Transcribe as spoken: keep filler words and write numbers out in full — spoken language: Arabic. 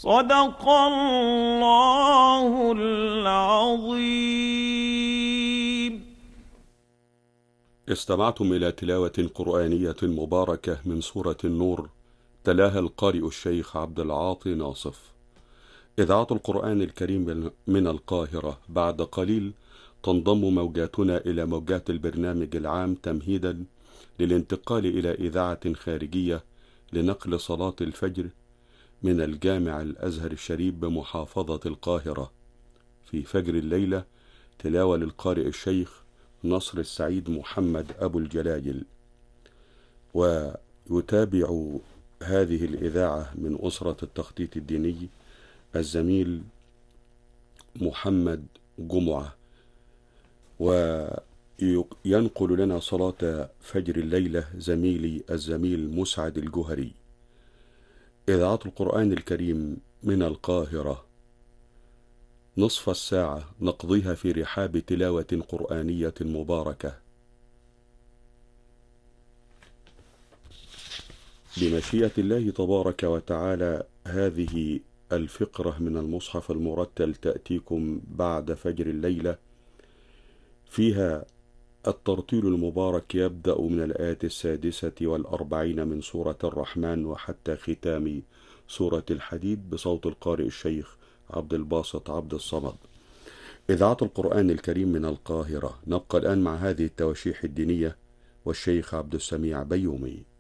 صدق الله العظيم. استمعتم إلى تلاوة قرآنية مباركة من سورة النور، تلاها القارئ الشيخ عبد العاطي ناصف. إذاعة القرآن الكريم من القاهرة. بعد قليل تنضم موجاتنا إلى موجات البرنامج العام تمهيدا للانتقال إلى إذاعة خارجية لنقل صلاة الفجر من الجامع الأزهر الشريف بمحافظة القاهرة. في فجر الليلة تلاوة للقارئ الشيخ نصر السعيد محمد أبو الجلاجل. ويتابع هذه الإذاعة من أسرة التخطيط الديني الزميل محمد جمعة، وينقل لنا صلاة فجر الليلة زميلي الزميل مسعد الجهري. إذاعة القرآن الكريم من القاهرة، نصف الساعة نقضيها في رحاب تلاوة قرآنية مباركة بمشيئة الله تبارك وتعالى. هذه الفقرة من المصحف المرتل تأتيكم بعد فجر الليلة، فيها الترتيل المبارك يبدأ من الآية السادسة والأربعين من سورة الرحمن وحتى ختام سورة الحديد بصوت القارئ الشيخ عبد الباسط عبد الصمد. إذاعة القرآن الكريم من القاهرة. نبقى الآن مع هذه التواشيح الدينية والشيخ عبد السميع بيومي.